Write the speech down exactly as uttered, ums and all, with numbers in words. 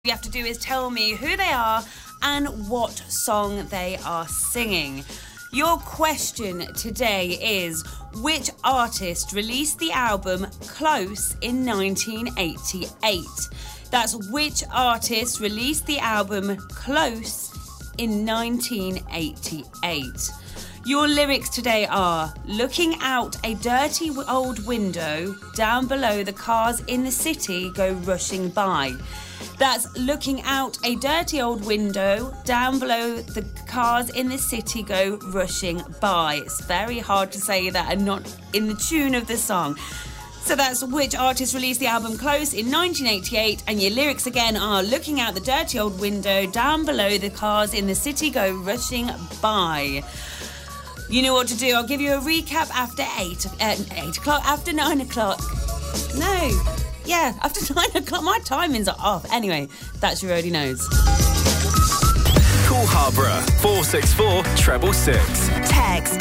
you have to do is tell me who they are and what song they are singing. Your question today is, which artist released the album Close in nineteen eighty-eight? That's which artist released the album Close in nineteen eighty-eight. Your lyrics today are, looking out a dirty old window, down below the cars in the city go rushing by. That's looking out a dirty old window, down below the cars in the city go rushing by. It's very hard to say that and not in the tune of the song. So that's which artist released the album Close in nineteen eighty-eight, and your lyrics again are, looking out the dirty old window, down below the cars in the city go rushing by. You know what to do. I'll give you a recap after eight, uh, eight o'clock, after nine o'clock. No, yeah, after nine o'clock. My timings are off. Anyway, that's your Roadie Knows. Call Harborough four six four, treble six. Text